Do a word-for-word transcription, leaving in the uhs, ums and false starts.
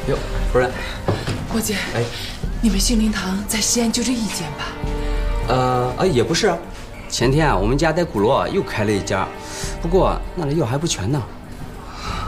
哟，夫人， 伙计， 哎， 你们杏林堂在西安就这一间吧？ 呃，啊，也不是啊。前天啊，我们家在鼓楼又开了一家，不过那里药还不全呢。